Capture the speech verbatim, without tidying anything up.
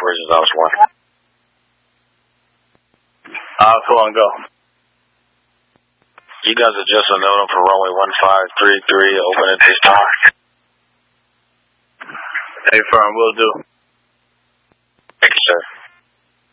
operations office one. Office one, go. You guys are just a note for runway one five three three, open at this time. Hey, firm, will do.